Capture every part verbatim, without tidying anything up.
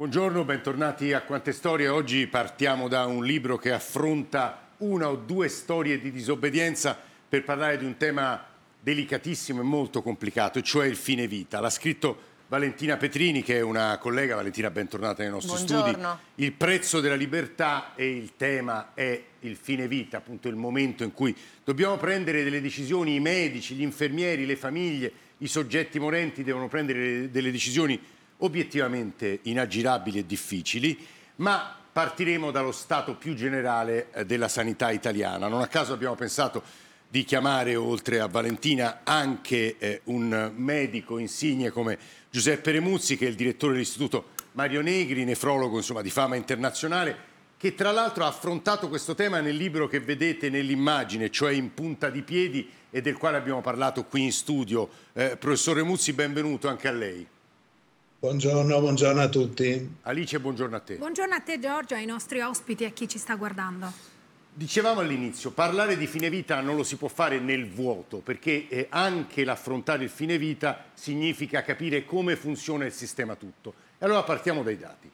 Buongiorno, bentornati a Quante Storie. Oggi partiamo da un libro che affronta una o due storie di disobbedienza per parlare di un tema delicatissimo e molto complicato, e cioè il fine vita. L'ha scritto Valentina Petrini, che è una collega. Valentina, bentornata nei nostri Buongiorno. studi. Il prezzo della libertà, e il tema è il fine vita, appunto il momento in cui dobbiamo prendere delle decisioni. I medici, gli infermieri, le famiglie, i soggetti morenti devono prendere delle decisioni obiettivamente inaggirabili e difficili, ma partiremo dallo stato più generale della sanità italiana. Non a caso abbiamo pensato di chiamare, oltre a Valentina, anche eh, un medico insigne come Giuseppe Remuzzi, che è il direttore dell'Istituto Mario Negri, nefrologo insomma, di fama internazionale, che tra l'altro ha affrontato questo tema nel libro che vedete nell'immagine, cioè In punta di piedi, e del quale abbiamo parlato qui in studio. Eh, professor Remuzzi, benvenuto anche a lei. Buongiorno, buongiorno a tutti. Alice, buongiorno a te. Buongiorno a te Giorgio, ai nostri ospiti e a chi ci sta guardando. Dicevamo all'inizio, parlare di fine vita non lo si può fare nel vuoto, perché eh, anche l'affrontare il fine vita significa capire come funziona il sistema tutto. E allora partiamo dai dati.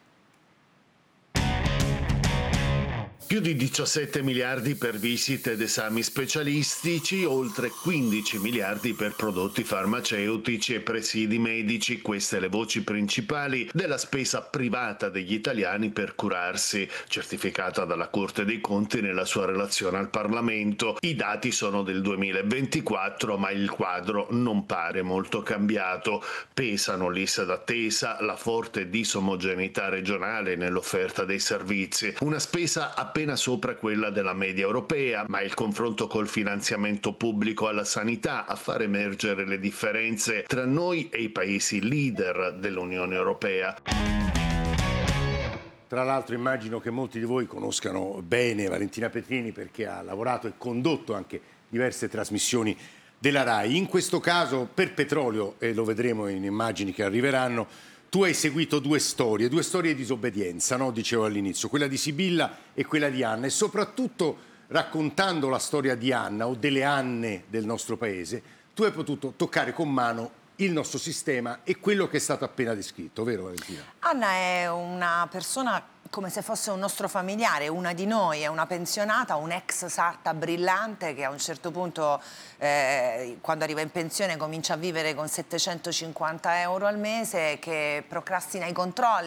Più di diciassette miliardi per visite ed esami specialistici, oltre quindici miliardi per prodotti farmaceutici e presidi medici. Queste le voci principali della spesa privata degli italiani per curarsi, certificata dalla Corte dei Conti nella sua relazione al Parlamento. I dati sono del duemilaventiquattro, ma il quadro non pare molto cambiato. Pesano l'I S d'attesa, la forte disomogeneità regionale nell'offerta dei servizi, una spesa appena appena sopra quella della media europea, ma il confronto col finanziamento pubblico alla sanità a far emergere le differenze tra noi e i paesi leader dell'Unione Europea. Tra l'altro immagino che molti di voi conoscano bene Valentina Petrini, perché ha lavorato e condotto anche diverse trasmissioni della RAI. In questo caso per petrolio, e lo vedremo in immagini che arriveranno, tu hai seguito due storie, due storie di disobbedienza, no? Dicevo all'inizio, quella di Sibilla e quella di Anna, e soprattutto raccontando la storia di Anna o delle Anne del nostro paese, tu hai potuto toccare con mano il nostro sistema e quello che è stato appena descritto, vero Valentina? Anna è una persona come se fosse un nostro familiare, una di noi, è una pensionata, un'ex sarta brillante che a un certo punto, eh, quando arriva in pensione, comincia a vivere con settecentocinquanta euro al mese, che procrastina i controlli,